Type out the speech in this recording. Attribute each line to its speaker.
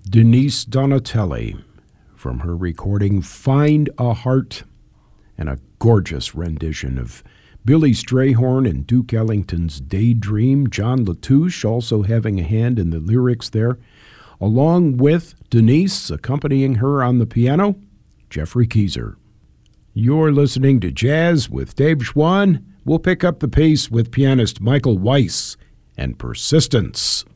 Speaker 1: Denise Donatelli from her recording Find a Heart, and a gorgeous rendition of Billy Strayhorn and Duke Ellington's Daydream. John Latouche also having a hand in the lyrics there, along with Denise accompanying her on the piano, Jeffrey Keyser. You're listening to Jazz with Dave Schwann. We'll pick up the pace with pianist Michael Weiss and Persistence.